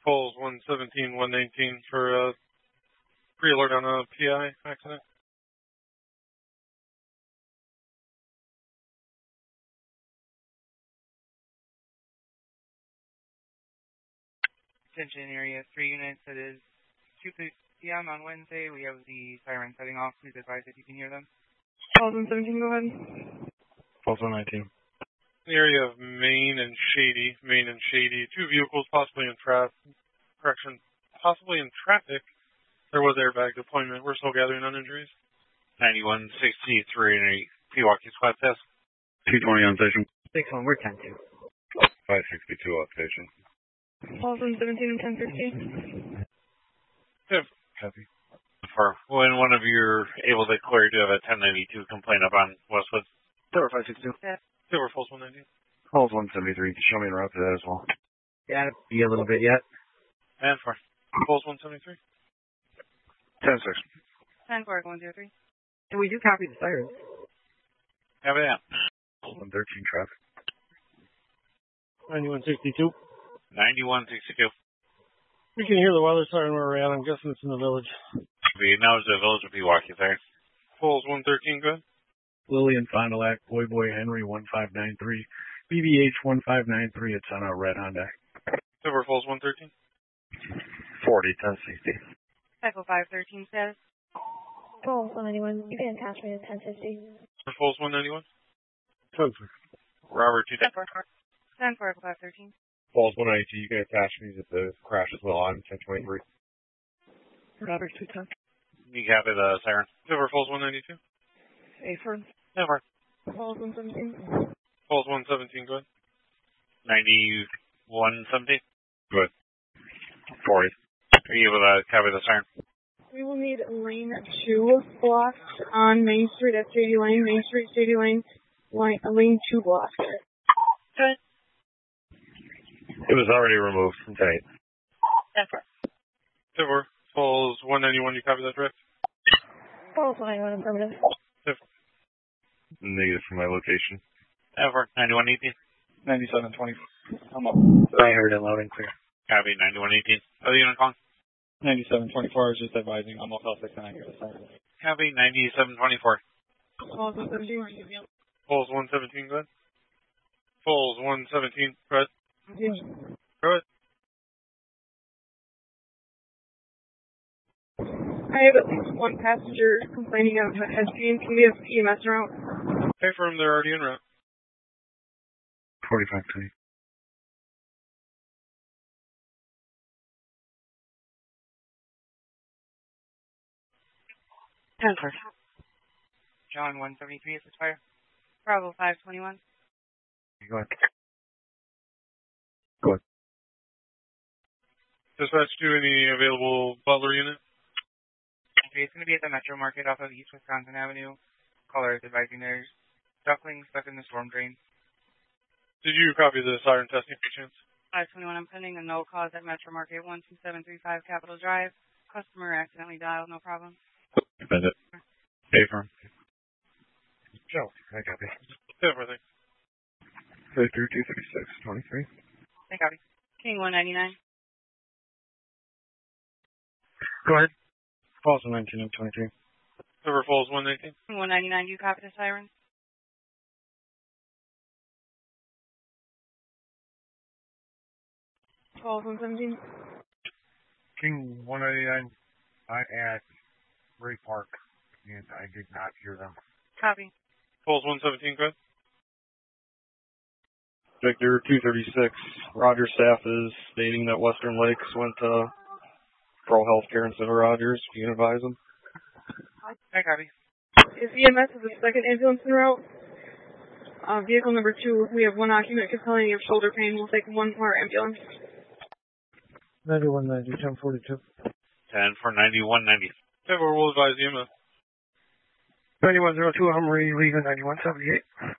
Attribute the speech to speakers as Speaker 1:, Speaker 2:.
Speaker 1: Polls 117, 119 for pre-alert on a PI accident.
Speaker 2: Attention area 3 units, it is 2 p.m. on Wednesday. We have the siren setting off. Please advise if you can hear them.
Speaker 3: Polls 117, go ahead.
Speaker 4: Polls 119.
Speaker 1: The area of Main and Shady. 2 vehicles possibly in possibly in traffic. There was airbag deployment. We're still gathering on injuries.
Speaker 5: 9163 Pewaukee squad test.
Speaker 4: 220 on station.
Speaker 3: 6-1, we're 10-2.
Speaker 4: 562 on station.
Speaker 3: Polls 117 and 1015.
Speaker 1: Yeah.
Speaker 4: Copy.
Speaker 5: For when one of you are able to clear, do have a 1092 complaint up on Westwood.
Speaker 4: Silver 562.
Speaker 1: Yeah. Silver Falls 190.
Speaker 4: Polls 173. Show me the route to that as well.
Speaker 3: Yeah, be a little bit yet.
Speaker 5: And for
Speaker 1: Falls 173.
Speaker 4: 10-6.
Speaker 2: 10-4, 103.
Speaker 3: And we do copy the sirens.
Speaker 5: Copy that.
Speaker 4: 113 traffic.
Speaker 1: 9162.
Speaker 5: 9162.
Speaker 1: We can hear the weather siren where we're at. I'm guessing it's in the village.
Speaker 5: Now it's the village of Pewaukee there.
Speaker 1: Polls 113, go ahead.
Speaker 4: Lillian Fond du Lac, Boy Henry 1593. BBH 1593. It's on a red Honda.
Speaker 1: Silver Falls 113.
Speaker 4: 40, 1060.
Speaker 2: Echo 513 status.
Speaker 6: Polls 191, you can attach me to 1050.
Speaker 1: Silver Falls 191.
Speaker 4: 10-6.
Speaker 5: Robert 2.
Speaker 2: 10-4, Echo 513.
Speaker 4: Falls 192. You can attach me to the crash as well on 1023.
Speaker 3: Robert 210.
Speaker 5: You copy the siren.
Speaker 1: Silver Falls 192.
Speaker 3: A-Firm.
Speaker 5: Never.
Speaker 3: Polls 117.
Speaker 1: Falls 117, go ahead.
Speaker 5: 9170.
Speaker 4: Good. 40.
Speaker 5: Are you able to copy the siren?
Speaker 3: We will need lane 2 blocked on Main Street at Shady Lane. Main Street, Shady Lane, lane 2 blocked.
Speaker 2: Okay.
Speaker 4: It was already removed from tonight.
Speaker 1: Silver Falls 191, you copy that direct?
Speaker 6: Polls 191, affirmative.
Speaker 4: Negative from my location.
Speaker 5: Ever. 9118.
Speaker 4: 9720.
Speaker 3: I'm up.
Speaker 4: I heard it loud and clear.
Speaker 5: Copy 9118. Other unit calling?
Speaker 7: 9724 is just advising on Motel 6 and I hear the siren.
Speaker 5: Copy 9724.
Speaker 3: Polls 117.
Speaker 1: Falls 117, go ahead. Falls 117, go ahead. Go ahead.
Speaker 3: I have at least one passenger complaining of head pain. Can we have EMS route?
Speaker 1: Pay for them, they're already en route.
Speaker 4: 4520.
Speaker 2: John 173 is the fire. Bravo 521.
Speaker 4: Go ahead.
Speaker 1: Dispatch to any available Butler unit.
Speaker 2: Okay, it's going to be at the Metro Market off of East Wisconsin Avenue. Caller is advising there's ducklings stuck in the storm drain.
Speaker 1: Did you copy the siren testing for chance?
Speaker 2: 521, I'm pending a no cause at Metro Market 12735 Capitol Drive. Customer accidentally dialed, no problem.
Speaker 4: Spend it. Pay for him. Joe, I copy.
Speaker 1: Everything.
Speaker 4: 236, 23.
Speaker 2: I copy. King 199.
Speaker 4: Go ahead. Falls 119 and 23.
Speaker 1: Silver Falls 119.
Speaker 2: 199, do you copy the siren?
Speaker 3: Falls 117.
Speaker 4: King 199. I at Ray Park, and I did not hear them.
Speaker 2: Copy.
Speaker 1: Falls 117, go ahead.
Speaker 7: Victor 236, Rogers staff is stating that Western Lakes went to Pro Healthcare instead of Rogers. You can advise them.
Speaker 2: I copy.
Speaker 3: If EMS is the second ambulance en route, vehicle number 2, we have one occupant complaining of shoulder pain. We'll take one more ambulance.
Speaker 1: 9190, 1042.
Speaker 5: 10 for 9190.
Speaker 1: Okay, we'll advise EMS.
Speaker 4: 9102, I'm leaving 9178.